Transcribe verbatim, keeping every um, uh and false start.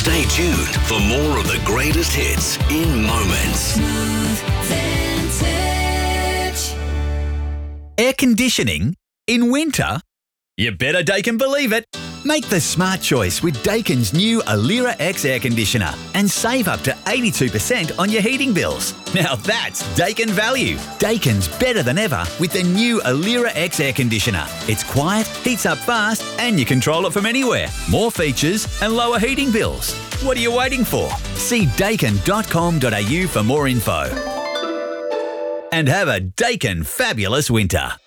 Stay tuned for more of the greatest hits in moments. Air conditioning in winter? You better Daikin believe it. Make the smart choice with Daikin's new Alira X air conditioner and save up to eighty-two percent on your heating bills. Now that's Daikin value. Daikin's better than ever with the new Alira X air conditioner. It's quiet, heats up fast, and you control it from anywhere. More features and lower heating bills. What are you waiting for? See daikin dot com dot a u for more info. And have a Daikin fabulous winter.